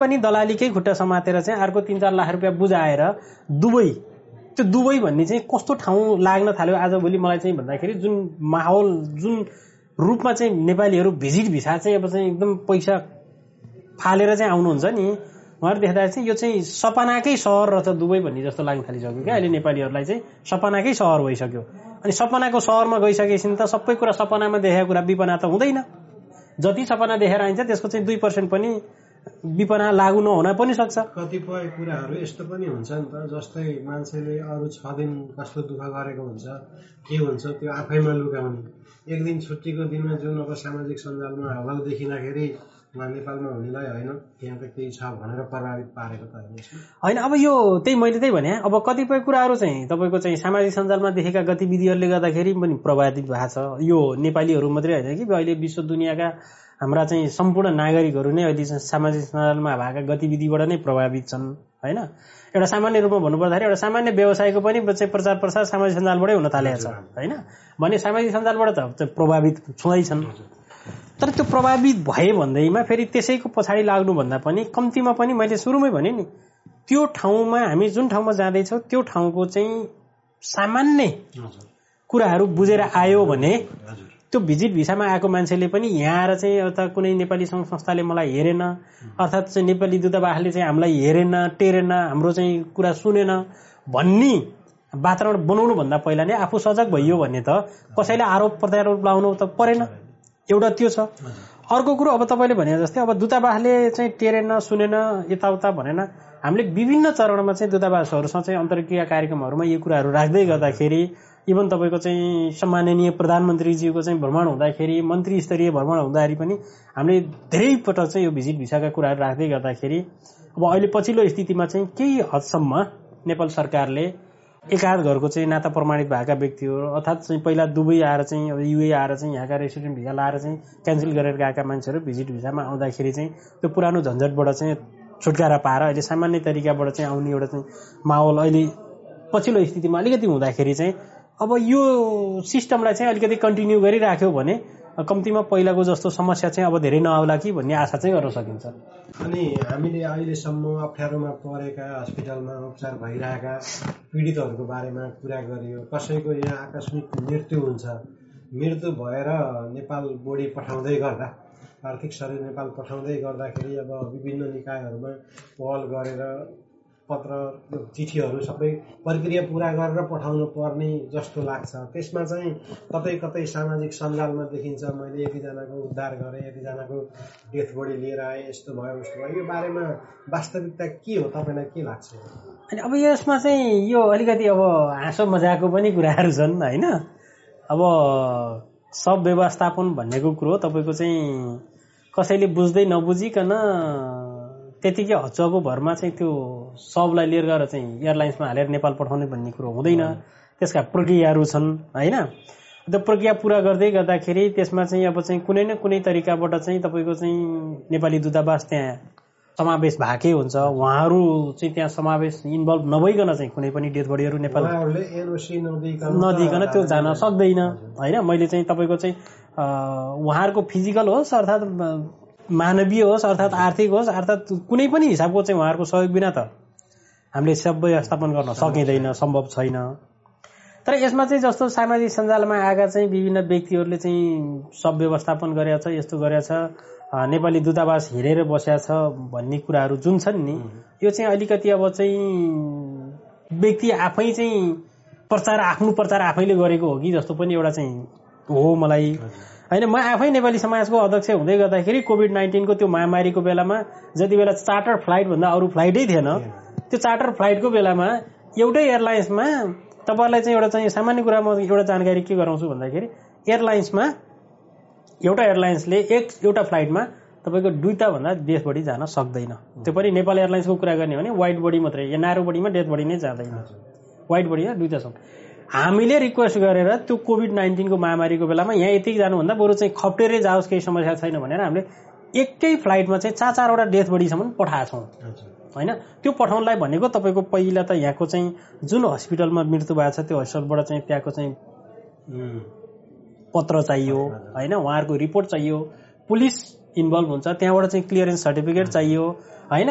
पनि दलालीकै खुट्टा समातेर चाहिँ अर्को 3-4 लाख रुपियाँ बुझाएर दुबई, त्यो दुबई भन्ने चाहिँ कस्तो ठाउँ लाग्न थाल्यो आजभोलि मलाई चाहिँ भन्दाखेरि जुन माहौल जुन रूपमा चाहिँ नेपालीहरू भिजिट भिसा चाहिँ अब चाहिँ एकदम पैसा फालेर चाहिँ आउनुहुन्छ नि, उहाँहरू देख्दा चाहिँ यो चाहिँ सपनाकै सहर रहेछ दुबई भन्ने जस्तो लाग्न थालिसक्यो क्या अहिले नेपालीहरूलाई चाहिँ सपनाकै सहर भइसक्यो। अनि सपनाको सहरमा गइसकेपछि त सबै कुरा सपनामा देखेको कुरा विपना त हुँदैन। जति सपना देखेर आइन्छ त्यसको चाहिँ 2% पनि विपना लागू नहुन पनि सक्छ। कतिपय कुराहरू यस्तो पनि हुन्छ नि त, जस्तै मान्छेले अरू 6 दिन कस्तो दुःख गरेको हुन्छ के हुन्छ त्यो आफैमा लुकाउने, एक दिन छुट्टीको दिनमा जुन अब सामाजिक सञ्जालमा हवाल देखिँदाखेरि नेपालमा हुनेलाई होइन त्यहाँ त केही छ भनेर प्रभावित पारेको त होइन। अब यो मैले त्यही भने अब कतिपय कुराहरू चाहिँ तपाईँको चाहिँ सामाजिक सञ्जालमा देखेका गतिविधिहरूले गर्दाखेरि पनि प्रभावित भएको छ। यो नेपालीहरू मात्रै होइन कि अहिले विश्व दुनियाँका हाम्रा चाहिँ सम्पूर्ण नागरिकहरू नै अहिले चाहिँ सामाजिक सञ्जालमा भएका गतिविधिबाट नै प्रभावित छन् होइन। एउटा सामान्य रूपमा भन्नुपर्दाखेरि एउटा सामान्य व्यवसायको पनि प्रचार प्रसार सामाजिक सञ्जालबाटै हुन थालेको छ होइन। भने सामाजिक सञ्जालबाट त प्रभावित छँदैछन्, तर त्यो प्रभावित भए भन्दैमा फेरि त्यसैको पछाडि लाग्नुभन्दा पनि कम्तीमा पनि मैले सुरुमै भने नि त्यो ठाउँमा हामी जुन ठाउँमा जाँदैछौँ त्यो ठाउँको चाहिँ सामान्य कुराहरू बुझेर आयो भने त्यो भिजिट भिसामा आएको मान्छेले पनि यहाँ आएर चाहिँ अथवा कुनै नेपाली सङ्घ संस्थाले मलाई हेरेन अर्थात् चाहिँ नेपाली दूतावासले चाहिँ हामीलाई हेरेन टेरेन हाम्रो चाहिँ कुरा सुनेन भन्ने वातावरण बनाउनु भन्दा पहिला नै आफू सजग भइयो भने त कसैले आरोप प्रत्यारोप लाउनु त परेन। एउटा त्यो छ। अर्को कुरो अब तपाईँले भने जस्तै अब दूतावासले चाहिँ टेरेन सुनेन यताउता भनेन, हामीले विभिन्न चरणमा चाहिँ दूतावासहरूसँग चाहिँ अन्तर्क्रिया कार्यक्रमहरूमा यो कुराहरू राख्दै गर्दाखेरि इभन तपाईँको चाहिँ सम्माननीय प्रधानमन्त्रीज्यूको चाहिँ भ्रमण हुँदाखेरि मन्त्री स्तरीय भ्रमण हुँदाखेरि पनि हामीले धेरै पटक चाहिँ यो भिजिट भिसाका कुराहरू राख्दै गर्दाखेरि अब अहिले पछिल्लो स्थितिमा चाहिँ केही हदसम्म नेपाल सरकारले एकाध घरको चाहिँ नाता प्रमाणित भएका व्यक्तिहरू अर्थात् चाहिँ पहिला दुबई आएर चाहिँ अब युए आएर चाहिँ यहाँका रेसिडेन्ट भिसा लाएर चाहिँ क्यान्सल गरेर गएका मान्छेहरू भिजिट भिसामा आउँदाखेरि चाहिँ त्यो पुरानो झन्झटबाट चाहिँ छुटकारा पाएर अहिले सामान्य तरिकाबाट चाहिँ आउने एउटा चाहिँ माहौल अहिले पछिल्लो स्थितिमा अलिकति हुँदाखेरि चाहिँ अब यो सिस्टमलाई चाहिँ अलिकति कन्टिन्यू गरिराख्यो भने कम्तीमा पहिलाको जस्तो समस्या चाहिँ अब धेरै नआउला कि भन्ने आशा चाहिँ गर्न सकिन्छ। अनि हामीले अहिलेसम्म अप्ठ्यारोमा परेका हस्पिटलमा उपचार भइरहेका पीडितहरूको बारेमा कुरा गरियो। कसैको यहाँ आकस्मिक मृत्यु हुन्छ, मृत्यु भएर नेपाल बोडी पठाउँदै गर्दा आर्थिक सहयोग नेपाल पठाउँदै गर्दाखेरि अब विभिन्न निकायहरूमा पहल गरेर पत्र चिठीहरू सबै प्रक्रिया पूरा गरेर पठाउनु पर्ने जस्तो लाग्छ। त्यसमा चाहिँ कतै कतै सामाजिक सञ्जालमा देखिन्छ मैले यतिजनाको उद्धार गरेँ, यतिजनाको डेथ बडी लिएर आएँ, यस्तो भयो उस्तो भयो। यो बारेमा वास्तविकता के हो, तपाईँलाई के लाग्छ? अनि अब यसमा चाहिँ यो अलिकति अब हाँसो मजाको पनि कुराहरू छन् होइन। अब सब व्यवस्थापन भन्नेको कुरो तपाईँको चाहिँ कसैले बुझ्दै नबुझिकन त्यतिकै हच्चुवाको भरमा चाहिँ त्यो सबलाई लिएर गएर चाहिँ एयरलाइन्समा हालेर नेपाल पठाउने भन्ने कुरो हुँदैन। त्यसका प्रक्रियाहरू छन् होइन। त्यो प्रक्रिया पूरा गर्दै गर्दाखेरि त्यसमा चाहिँ अब चाहिँ कुनै न कुनै तरिकाबाट चाहिँ तपाईँको चाहिँ नेपाली दूतावास त्यहाँ समावेश भएकै हुन्छ। उहाँहरू चाहिँ त्यहाँ समावेश इन्भल्भ नभइकन चाहिँ कुनै पनि डेथ बडीहरू नेपाल नदिइकन त्यो जान सक्दैन होइन। मैले चाहिँ तपाईँको चाहिँ उहाँहरूको फिजिकल होस् अर्थात् मानवीय होस् अर्थात् आर्थिक होस् अर्थात् कुनै पनि हिसाबको चाहिँ उहाँहरूको सहयोग बिना त हामीले सब व्यवस्थापन गर्न सकिँदैन, सम्भव छैन। तर यसमा चाहिँ जस्तो सामाजिक सञ्जालमा आएका चाहिँ विभिन्न व्यक्तिहरूले चाहिँ सब व्यवस्थापन गरेका छ, यस्तो गरेका छ, नेपाली दूतावास हेरेर बसेका छ भन्ने कुराहरू जुन छन् नि, यो चाहिँ अलिकति अब चाहिँ व्यक्ति आफै चाहिँ आफ्नो प्रचार आफैले गरेको हो कि जस्तो पनि एउटा चाहिँ हो मलाई होइन। म आफै नेपाली समाजको अध्यक्ष हुँदै गर्दाखेरि कोभिड-19 त्यो महामारीको बेलामा जति बेला चार्टर फ्लाइट भन्दा अरू फ्लाइटै थिएन, त्यो चार्टर फ्लाइटको बेलामा एउटै एयरलाइन्समा तपाईँहरूलाई चाहिँ एउटा चाहिँ सामान्य कुरामा एउटा जानकारी के गराउँछु भन्दाखेरि एयरलाइन्समा एउटा एयरलाइन्सले एउटा फ्लाइटमा तपाईँको 2टा भन्दा डेथ बडी जान सक्दैन। त्यो पनि नेपाल एयरलाइन्सको कुरा गर्ने भने वाइड बडी मात्रै, या नारो बडीमा डेथ बडी नै जाँदैन, वाइड बडीमा 2टा छ। हामीले रिक्वेस्ट गरेर त्यो कोभिड-19 को महामारीको बेलामा यहाँ यति जानुभन्दा बरु चाहिँ खप्टेरै जाओस् केही समस्या छैन भनेर हामीले एकै फ्लाइटमा चाहिँ 4-4वटा डेथ बडीसम्म पठाएछौँ होइन। त्यो पठाउनलाई भनेको तपाईँको पहिला त यहाँको चाहिँ जुन हस्पिटलमा मृत्यु भएको छ त्यो हस्पिटलबाट चाहिँ त्यहाँको चाहिँ पत्र चाहियो होइन, उहाँहरूको रिपोर्ट चाहियो, पुलिस इन्भल्भ हुन्छ, त्यहाँबाट चाहिँ क्लियरेन्स सर्टिफिकेट चाहियो होइन।